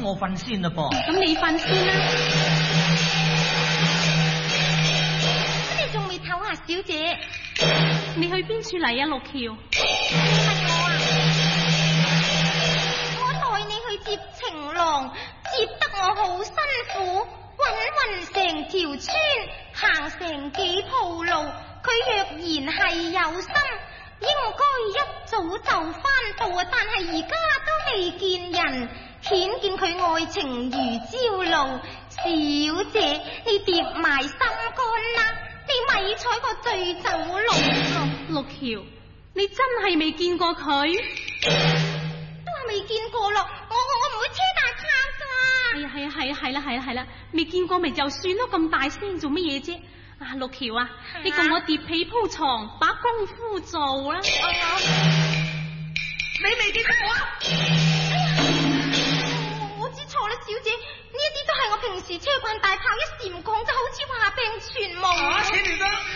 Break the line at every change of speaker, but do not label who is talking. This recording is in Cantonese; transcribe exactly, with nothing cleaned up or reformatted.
我瞓先啦噃。
咁你瞓先啦。
你仲未唞下，小姐？
你去邊處嚟啊，六橋？
問我啊？我代你去接情郎，接得我好辛苦，搵匀成條村，行成幾鋪路。佢若然係有心，應該一早就翻到啊！但係而家都未見人，顯見佢愛情如朝露。小姐，你跌埋心肝啦！你咪睬個醉酒郎。
六橋，你真係未見過佢？
都係未見過咯，我我我唔會車大炮噶。
係啊係啊係啊係啦係啦係啦，未見過咪就算咯，咁大聲做乜嘢啫？啊，六橋啊，啊你共我疊被鋪床，把功夫做啦。
啊、你未見過我？
哎呀，我我知錯啦，小姐，呢一啲都係我平時車慣大炮，一時唔講就好似話病傳聞。
啊，請你啦。